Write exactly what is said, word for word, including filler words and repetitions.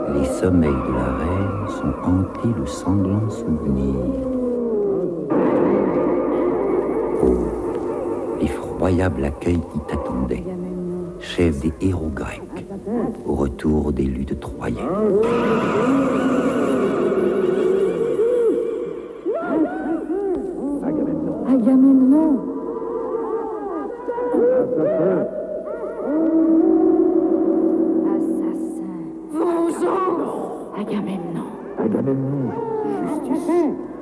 Les sommeils de la reine sont hantés de sanglants souvenirs. Oh, l'effroyable accueil qui t'attendait, chef des héros grecs, au retour des luttes troyennes. Agamemnon. Assassin. Vengeance. Agamemnon. Agamemnon, justice.